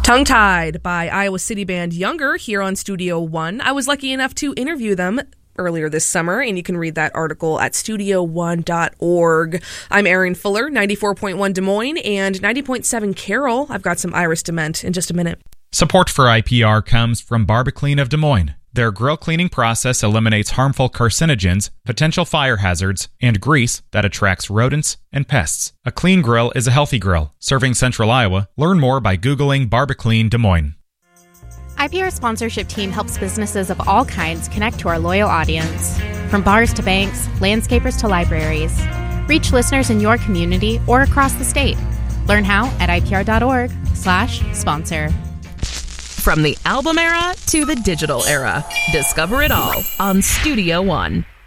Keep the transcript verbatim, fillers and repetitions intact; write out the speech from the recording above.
Tongue-Tied by Iowa City band Younger here on Studio One. I was lucky enough to interview them earlier this summer, and you can read that article at studio one dot org. I'm Erin Fuller, ninety-four point one Des Moines and ninety point seven Carroll. I've got some Iris Dement in just a minute. Support for I P R comes from Barbaclean of Des Moines. Their grill cleaning process eliminates harmful carcinogens, potential fire hazards, and grease that attracts rodents and pests. A clean grill is a healthy grill. Serving Central Iowa. Learn more by Googling Barbaclean Des Moines. I P R sponsorship team helps businesses of all kinds connect to our loyal audience. From bars to banks, landscapers to libraries. Reach listeners in your community or across the state. Learn how at ipr.org slash sponsor. From the album era to the digital era, discover it all on Studio One.